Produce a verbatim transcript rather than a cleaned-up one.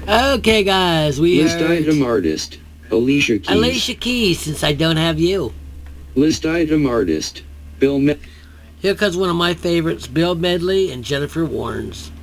Okay, guys, we List heard item artist, Alicia Keys. Alicia Keys, Since I Don't Have You. List item artist, Bill Me- Here comes one of my favorites, Bill Medley and Jennifer Warnes.